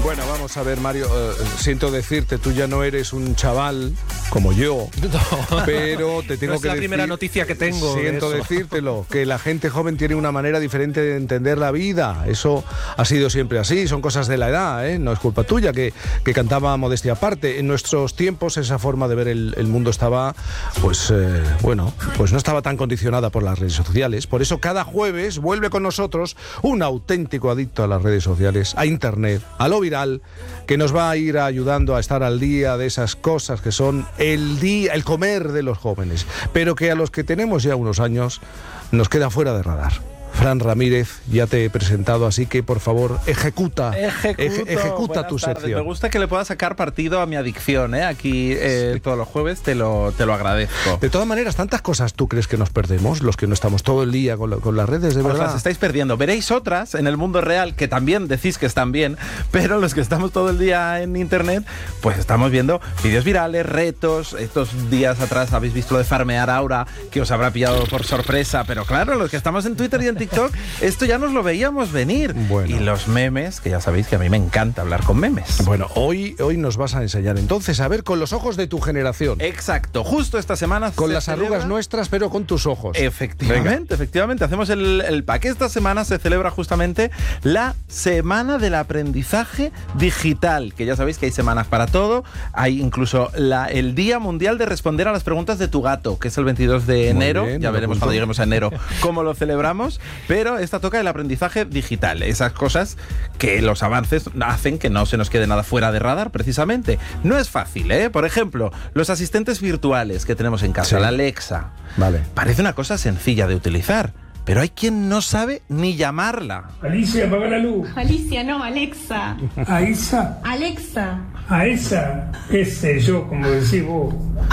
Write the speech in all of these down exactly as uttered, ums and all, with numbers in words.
Bueno, vamos a ver, Mario, uh, siento decirte, tú ya no eres un chaval como yo, no. pero te tengo no es que la decir... primera noticia que tengo. Siento de decírtelo, que la gente joven tiene una manera diferente de entender la vida. Eso ha sido siempre así, son cosas de la edad, ¿eh? No es culpa tuya, que, que cantaba modestia aparte. En nuestros tiempos esa forma de ver el, el mundo estaba, pues, eh, bueno, pues no estaba tan condicionada por las redes sociales. Por eso cada jueves vuelve con nosotros un auténtico adicto a las redes sociales, a internet, a lo viral, que nos va a ir ayudando a estar al día de esas cosas que son el día, el comer de los jóvenes, pero que a los que tenemos ya unos años nos queda fuera de radar. Fran Ramírez, ya te he presentado, así que por favor, ejecuta, eje, ejecuta tu tardes. sección. Me gusta que le pueda sacar partido a mi adicción, ¿eh? Aquí eh, sí. todos los jueves te lo, te lo agradezco. De todas maneras, tantas cosas tú crees que nos perdemos, los que no estamos todo el día con, la, con las redes, de Os verdad. las estáis perdiendo. Veréis otras en el mundo real que también decís que están bien, pero los que estamos todo el día en internet, pues estamos viendo vídeos virales, retos. Estos días atrás habéis visto lo de farmear Aura, que os habrá pillado por sorpresa, pero claro, los que estamos en Twitter y en TikTok, esto ya nos lo veíamos venir. Bueno. Y los memes, que ya sabéis que a mí me encanta hablar con memes. Bueno, hoy, hoy nos vas a enseñar entonces a ver con los ojos de tu generación. Exacto, justo esta semana con las celebra... arrugas nuestras, pero con tus ojos. Efectivamente, Venga. efectivamente. Hacemos el, el pack. Esta semana se celebra justamente la Semana del Aprendizaje Digital, que ya sabéis que hay semanas para todo. Hay incluso la, el Día Mundial de Responder a las Preguntas de tu gato, que es el veintidós de enero. Bien, ya veremos cuando lleguemos a enero cómo lo celebramos. Pero esta toca el aprendizaje digital, esas cosas que los avances hacen que no se nos quede nada fuera de radar, precisamente. No es fácil, ¿eh? Por ejemplo, los asistentes virtuales que tenemos en casa, sí. la Alexa. Vale. Parece una cosa sencilla de utilizar, pero hay quien no sabe ni llamarla. Alicia, apaga la luz. Alicia, no, Alexa. ¿Aisa? Alexa. ¿A esa? ¿Qué sé yo, como decís vos?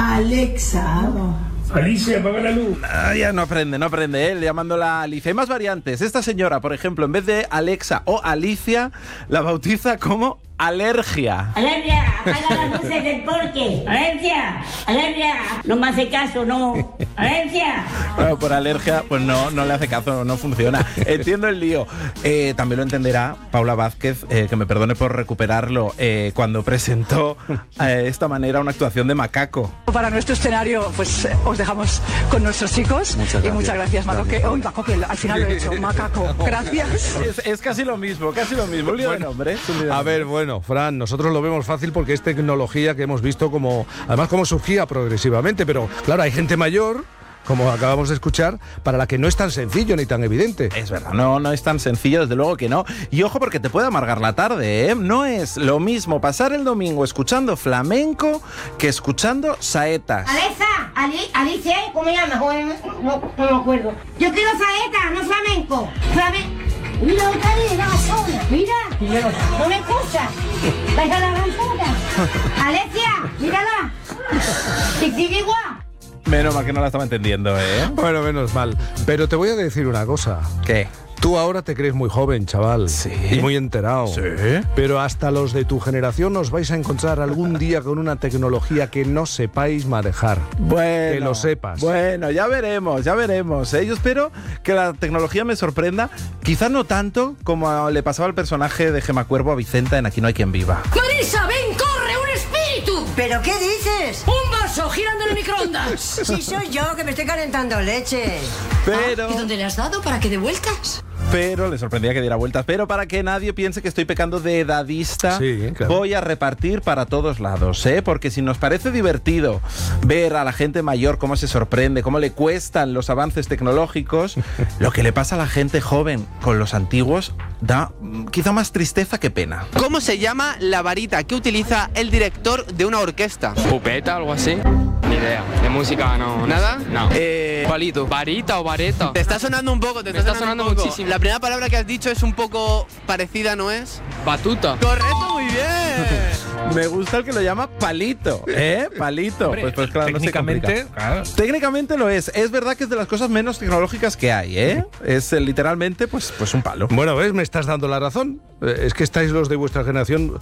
Alexa. Alicia, apaga la luz. Ah, ya no aprende, no aprende, ¿eh? Llamándola Alicia. Hay más variantes. Esta señora, por ejemplo, en vez de Alexa o Alicia, la bautiza como Alergia. Alergia, apaga las luces del porche. Alergia, alergia. No me hace caso, no. Alergia. Bueno, por alergia, pues no, no le hace caso, no funciona. Entiendo el lío. Eh, también lo entenderá Paula Vázquez, eh, que me perdone por recuperarlo, eh, cuando presentó eh, de esta manera una actuación de Macaco. Para nuestro escenario, pues eh, os dejamos con nuestros chicos. Muchas gracias. Y muchas gracias, Macaco. Que, oh, Macaco, que al final lo he hecho. Macaco, gracias. Es, es casi lo mismo, casi lo mismo. Un lío bueno, de nombre. Un lío de a nombre. ver, bueno. Bueno, Fran, nosotros lo vemos fácil porque es tecnología que hemos visto como, además como surgía progresivamente, pero claro, hay gente mayor, como acabamos de escuchar, para la que no es tan sencillo ni tan evidente. Es verdad, no, no es tan sencillo, desde luego que no. Y ojo, porque te puede amargar la tarde, ¿eh? No es lo mismo pasar el domingo escuchando flamenco que escuchando saetas. Alexa, Ali, Alicia, ¿cómo llamas? No, no me acuerdo. Yo quiero saeta, no flamenco. Flamenco. Mira, Octavio, la basura. Mira, no me escuchas. Deja la gran puta. Alecia, mírala. Tigua. Menos mal que no la estaba entendiendo, ¿eh? Bueno, menos mal. Pero te voy a decir una cosa. ¿Qué? Tú ahora te crees muy joven, chaval. Sí. Y muy enterado. Sí. Pero hasta los de tu generación os vais a encontrar algún día con una tecnología que no sepáis manejar. Bueno. Que lo sepas. Bueno, ya veremos, ya veremos, ¿eh? Yo espero que la tecnología me sorprenda. Quizás no tanto como le pasaba al personaje de Gemma Cuervo a Vicenta en Aquí no hay quien viva. ¡Marisa, ven, corre, un espíritu! ¿Pero qué dices? ¡Un vaso girando en el microondas! Si soy yo, que me estoy calentando leche. Pero... Ah, ¿y dónde le has dado para que dé vueltas? Pero, le sorprendía que diera vueltas, pero para que nadie piense que estoy pecando de edadista, sí, claro. voy a repartir para todos lados, ¿eh? Porque si nos parece divertido ver a la gente mayor cómo se sorprende, cómo le cuestan los avances tecnológicos, lo que le pasa a la gente joven con los antiguos da quizá más tristeza que pena. ¿Cómo se llama la varita que utiliza el director de una orquesta? ¿Pupeta, algo así? Ni idea. De música no. ¿Nada? No. Eh, Palito. ¿Varita o vareta? Te está sonando un poco, te está, Me está sonando, sonando un poco. muchísimo. La primera palabra que has dicho es un poco parecida, ¿no es? Batuta. Correcto, muy bien. Me gusta el que lo llama palito, ¿eh? Palito. Hombre, pues, pues claro, técnicamente, no se complica. Claro. Técnicamente lo es. Es verdad que es de las cosas menos tecnológicas que hay, ¿eh? Es eh, literalmente, pues, pues un palo. Bueno, ¿ves? Me estás dando la razón. Eh, Es que estáis los de vuestra generación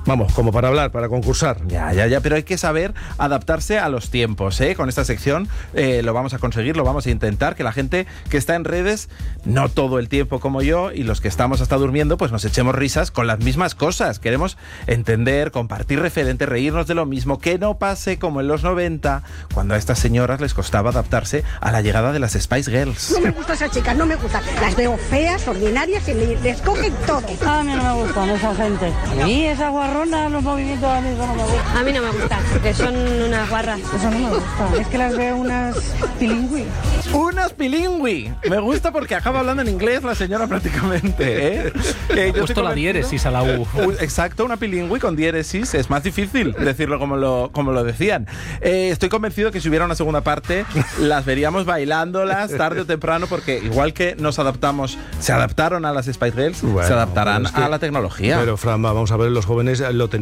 Vamos, como para hablar, para concursar. Ya, ya, ya, pero hay que saber adaptarse a los tiempos, ¿eh? Con esta sección eh, lo vamos a conseguir, lo vamos a intentar, que la gente que está en redes, no todo el tiempo como yo, y los que estamos hasta durmiendo, pues nos echemos risas con las mismas cosas. Queremos entender, compartir referentes, reírnos de lo mismo, que no pase como en los noventa, cuando a estas señoras les costaba adaptarse a la llegada de las Spice Girls. No me gustan esas chicas, no me gustan. Las veo feas, ordinarias y le- les cogen todo. A mí no me gustan esa gente. A mí esa guarrona, los movimientos a mí eso no me gustan. A mí no me gusta, porque son unas guarras. Eso no me gusta. Es que las veo unas bilingües. ¡Unas bilingüe! Me gusta porque acaba hablando en inglés la señora prácticamente, ¿eh? Eh, yo Ha puesto la diéresis a la U. Un- Exacto, una bilingüe con diéresis. Es más difícil decirlo como lo, como lo decían. Eh, estoy convencido que si hubiera una segunda parte, las veríamos bailándolas tarde o temprano, porque igual que nos adaptamos, se adaptaron a las Spice Girls, Bueno, se adaptarán pero es que- a la tecnología. Pero, Fran, vamos a ver, los jóvenes lo tenían